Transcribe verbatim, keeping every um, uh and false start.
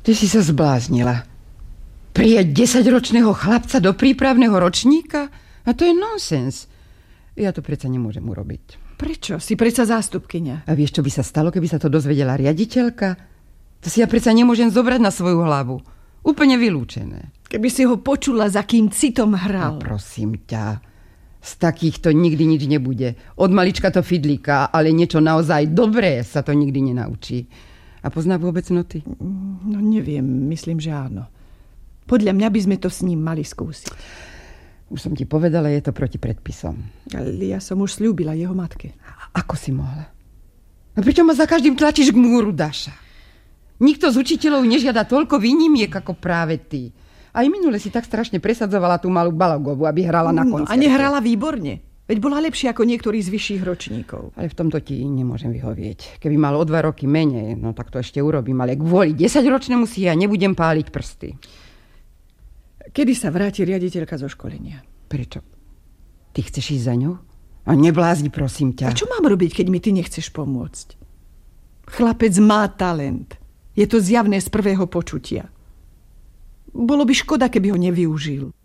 Ty si sa zbláznila. Prijať desaťročného chlapca do prípravného ročníka? A to je nonsens. Ja to predsa nemôžem urobiť. Prečo? Si predsa zástupkyňa. A vieš, čo by sa stalo, keby sa to dozvedela riaditeľka? To si ja predsa nemôžem zobrať na svoju hlavu. Úplne vylúčené. Keby si ho počula, za kým citom hral. No prosím ťa, z takýchto nikdy nič nebude. Od malička to fidlíka, ale niečo naozaj dobré sa to nikdy nenaučí. A pozná vôbec noty? No neviem, myslím, že áno. Podľa mňa by sme to s ním mali skúsiť. Už som ti povedala, je to proti predpisom. Ale ja som už sľúbila jeho matke. A ako si mohla? A prečo ma za každým tlačíš k múru, Daša? Nikto z učiteľov nežiada toľko výnimiek ako práve ty. Aj minule si tak strašne presadzovala tú malú Balogovú, aby hrala na koncerte. No, a nehrala výborne. Veď bola lepšia ako niektorí z vyšších ročníkov. Ale v tomto ti nemôžem vyhovieť. Keby mal o dva roky menej, no tak to ešte urobím. Ale kvôli desaťročnému si ja nebudem páliť prsty. Kedy sa vráti riaditeľka zo školenia? Prečo? Ty chceš ísť za ňou? A neblázni, prosím ťa. A čo mám robiť, keď mi ty nechceš pomôcť? Chlapec má talent. Je to zjavné z prvého počutia. Bolo by škoda, keby ho nevyužil.